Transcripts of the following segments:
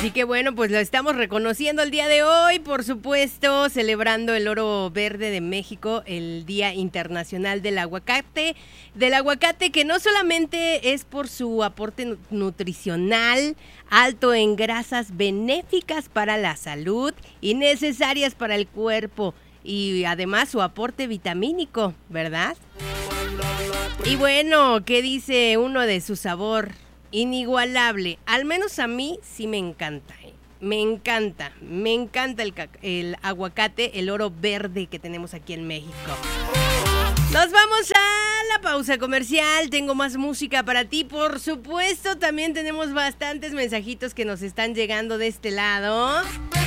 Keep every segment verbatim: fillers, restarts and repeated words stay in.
Así que bueno, pues lo estamos reconociendo el día de hoy, por supuesto, celebrando el oro verde de México, el Día Internacional del Aguacate, del aguacate que no solamente es por su aporte nutricional, alto en grasas benéficas para la salud y necesarias para el cuerpo, y además su aporte vitamínico, ¿verdad? Y bueno, ¿qué dice uno de su sabor? Inigualable, al menos a mí sí me encanta, ¿eh? me encanta, me encanta el, el aguacate, el oro verde que tenemos aquí en México. Nos vamos a la pausa comercial, tengo más música para ti, por supuesto, también tenemos bastantes mensajitos que nos están llegando de este lado.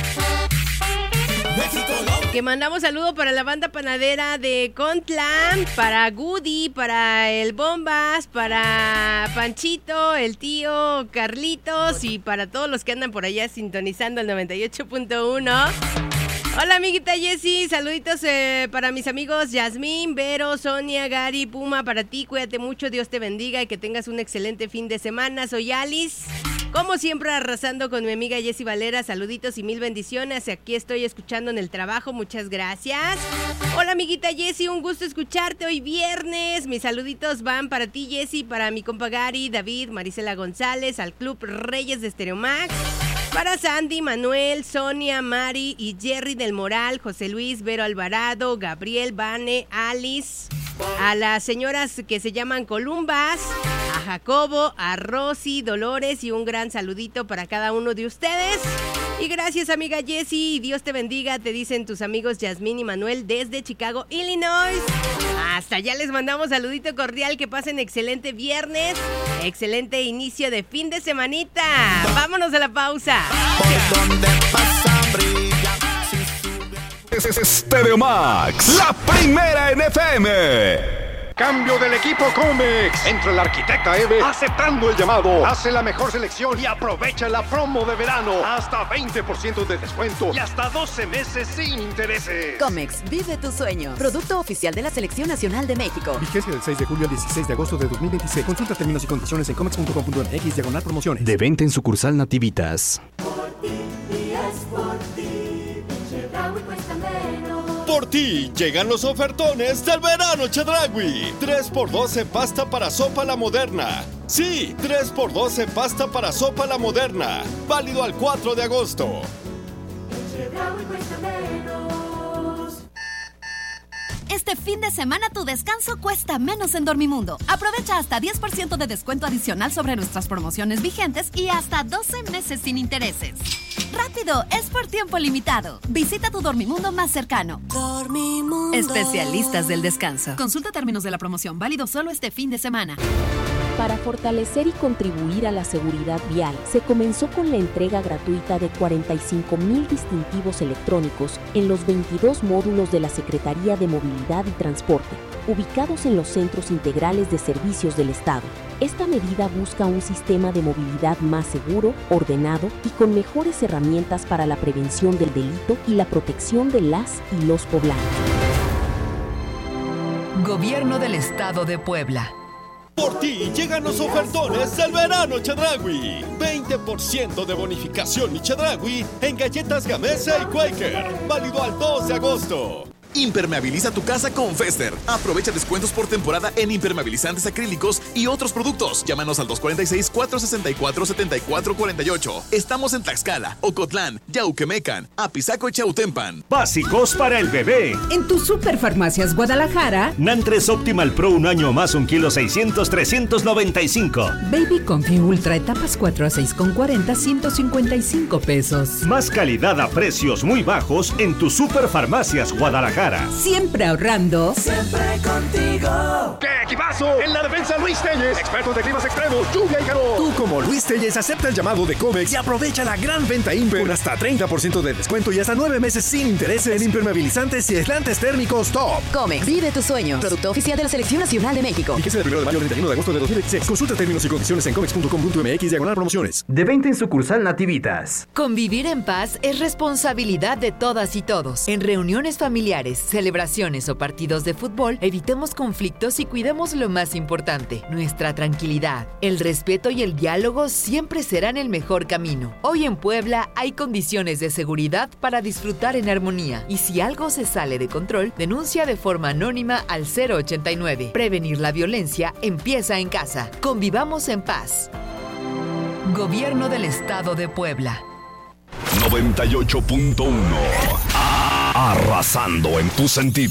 Que mandamos saludo para la banda panadera de Contlan, para Goody, para el Bombas, para Panchito, el tío Carlitos y para todos los que andan por allá sintonizando el noventa y ocho punto uno. Hola amiguita Jessie, saluditos eh, para mis amigos Yasmín, Vero, Sonia, Gary, Puma, para ti, cuídate mucho, Dios te bendiga y que tengas un excelente fin de semana. Soy Alice, como siempre arrasando con mi amiga Jessie Valera, saluditos y mil bendiciones, aquí estoy escuchando en el trabajo, muchas gracias. Hola amiguita Jessie, un gusto escucharte hoy viernes, mis saluditos van para ti Jessie, para mi compa Gary, David, Marisela González, al Club Reyes de Stereomax. Para Sandy, Manuel, Sonia, Mari y Jerry del Moral, José Luis, Vero Alvarado, Gabriel, Vane, Alice, a las señoras que se llaman Columbas, a Jacobo, a Rosy, Dolores y un gran saludito para cada uno de ustedes. Y gracias amiga Jessie, Dios te bendiga, te dicen tus amigos Yasmín y Manuel desde Chicago, Illinois. Hasta allá les mandamos saludito cordial, que pasen excelente viernes, excelente inicio de fin de semanita. Vámonos a la pausa. Por donde pasa brilla. Stereomax, la primera en F M. Cambio del equipo Comex. Entra el arquitecta Eve aceptando el llamado. Hace la mejor selección y aprovecha la promo de verano. Hasta veinte por ciento de descuento y hasta doce meses sin intereses. Comex, vive tu sueño. Producto oficial de la Selección Nacional de México. Vigencia del seis de julio al dieciséis de agosto de dos mil veintiséis. Consulta términos y condiciones en comex punto com punto m x diagonal promociones. De venta en sucursal Nativitas. Por ti, y es por ti, Chedraui cuesta menos. Por ti llegan los ofertones del verano Chedraui. tres por dos en pasta para sopa La Moderna. Sí, tres por dos en pasta para sopa La Moderna. Válido al cuatro de agosto. Chedraui cuesta menos. Este fin de semana tu descanso cuesta menos en Dormimundo. Aprovecha hasta diez por ciento de descuento adicional sobre nuestras promociones vigentes y hasta doce meses sin intereses. ¡Rápido! Es por tiempo limitado. Visita tu Dormimundo más cercano. Dormimundo. Especialistas del descanso. Consulta términos de la promoción. Válido solo este fin de semana. Para fortalecer y contribuir a la seguridad vial, se comenzó con la entrega gratuita de cuarenta y cinco mil distintivos electrónicos en los veintidós módulos de la Secretaría de Movilidad y Transporte, ubicados en los centros integrales de servicios del Estado. Esta medida busca un sistema de movilidad más seguro, ordenado y con mejores herramientas para la prevención del delito y la protección de las y los poblanos. Gobierno del Estado de Puebla. Por ti llegan los ofertones del verano Chedraui. veinte por ciento de bonificación y Chedraui en galletas Gamesa y Quaker. Válido al dos de agosto. Impermeabiliza tu casa con Fester. Aprovecha descuentos por temporada en impermeabilizantes acrílicos y otros productos. Llámanos al dos cuatro seis, cuatro seis cuatro, siete cuatro cuatro ocho. Estamos en Tlaxcala, Ocotlán, Yauquemecan, Apizaco y Chautempan. Básicos para el bebé. En tu Superfarmacias Guadalajara. Nantres Optimal Pro un año más, un kilo seiscientos, trescientos noventa y cinco. Baby Comfy Ultra etapas cuatro a seis con cuarenta, ciento cincuenta y cinco pesos. Más calidad a precios muy bajos en tu Superfarmacias Guadalajara. Siempre ahorrando. Siempre contigo. ¡Qué equipazo! En la defensa Luis Telles, expertos de climas extremos, lluvia y calor. Tú como Luis Telles acepta el llamado de Comex y aprovecha la gran venta Imper con hasta treinta por ciento de descuento y hasta nueve meses sin intereses en impermeabilizantes y aislantes térmicos top. Comex, vive tu sueño. Producto oficial de la Selección Nacional de México. Vigencia del primero de mayo al treinta y uno de agosto de dos mil veintiséis. Consulta términos y condiciones en comex punto com punto m x diagonal promociones. De venta en sucursal Nativitas. Convivir en paz es responsabilidad de todas y todos. En reuniones familiares, familiares, celebraciones o partidos de fútbol, evitemos conflictos y cuidemos lo más importante, nuestra tranquilidad. El respeto y el diálogo siempre serán el mejor camino. Hoy en Puebla hay condiciones de seguridad para disfrutar en armonía y si algo se sale de control, denuncia de forma anónima al cero ochenta y nueve. Prevenir la violencia empieza en casa. Convivamos en paz. Gobierno del Estado de Puebla. noventa y ocho punto uno. Arrasando en tus sentidos.